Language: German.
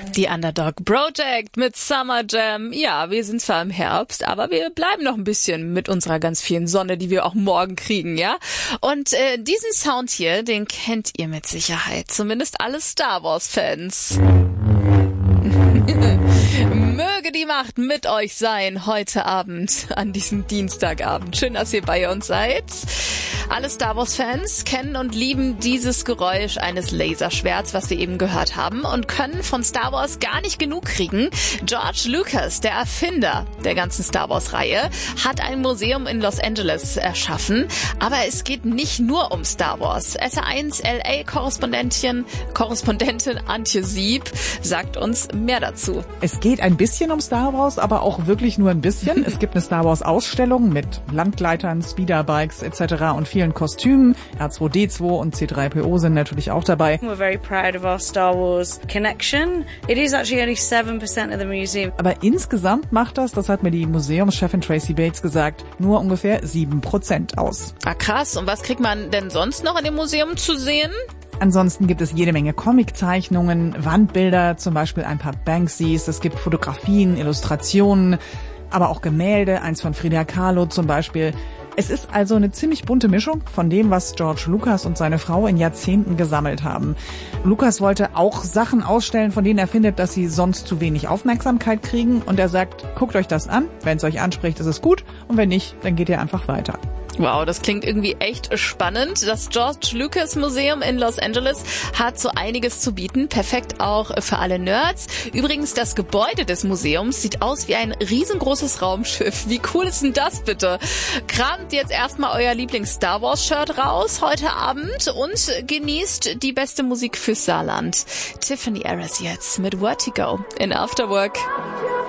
Die Underdog Project mit Summer Jam. Ja, wir sind zwar im Herbst, aber wir bleiben noch ein bisschen mit unserer ganz vielen Sonne, die wir auch morgen kriegen, ja? Und diesen Sound hier, den kennt ihr mit Sicherheit. Zumindest alle Star Wars-Fans. Möge die Macht mit euch sein heute Abend, an diesem Dienstagabend. Schön, dass ihr bei uns seid. Alle Star Wars-Fans kennen und lieben dieses Geräusch eines Laserschwerts, was wir eben gehört haben, und können von Star Wars gar nicht genug kriegen. George Lucas, der Erfinder der ganzen Star Wars-Reihe, hat ein Museum in Los Angeles erschaffen. Aber es geht nicht nur um Star Wars. SR1 LA-Korrespondentin Antje Sieb sagt uns mehr dazu. Es geht ein bisschen um Star Wars, aber auch wirklich nur ein bisschen. Es gibt eine Star Wars-Ausstellung mit Landgleitern, Speederbikes etc. und vielen Kostümen. R2-D2 und C3PO sind natürlich auch dabei. We're very proud of our Star Wars connection. It is actually only 7% of the museum. Aber insgesamt macht das hat mir die Museumschefin Tracy Bates gesagt, nur ungefähr 7% aus. Ah, krass. Und was kriegt man denn sonst noch in dem Museum zu sehen? Ansonsten gibt es jede Menge Comiczeichnungen, Wandbilder, zum Beispiel ein paar Banksys, es gibt Fotografien, Illustrationen, aber auch Gemälde, eins von Frida Kahlo zum Beispiel. Es ist also eine ziemlich bunte Mischung von dem, was George Lucas und seine Frau in Jahrzehnten gesammelt haben. Lucas wollte auch Sachen ausstellen, von denen er findet, dass sie sonst zu wenig Aufmerksamkeit kriegen. Und er sagt, guckt euch das an, wenn es euch anspricht, ist es gut. Und wenn nicht, dann geht ihr einfach weiter. Wow, das klingt irgendwie echt spannend. Das George Lucas Museum in Los Angeles hat so einiges zu bieten. Perfekt auch für alle Nerds. Übrigens, das Gebäude des Museums sieht aus wie ein riesengroßes Raumschiff. Wie cool ist denn das bitte? Kramt jetzt erstmal euer Lieblings-Star Wars-Shirt raus heute Abend und genießt die beste Musik fürs Saarland. Tiffany Harris jetzt mit Vertigo in Afterwork.